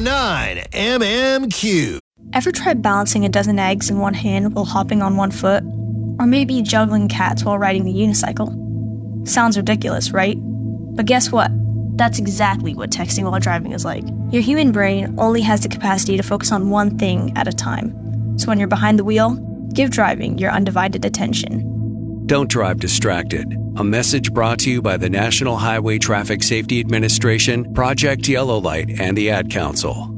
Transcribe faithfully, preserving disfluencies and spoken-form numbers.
nine M M Q. Ever tried balancing a dozen eggs in one hand while hopping on one foot? Or maybe juggling cats while riding the unicycle? Sounds ridiculous, right? But guess what? That's exactly what texting while driving is like. Your human brain only has the capacity to focus on one thing at a time. So when you're behind the wheel, give driving your undivided attention. Don't drive distracted. A message brought to you by the National Highway Traffic Safety Administration, Project Yellow Light, and the Ad Council.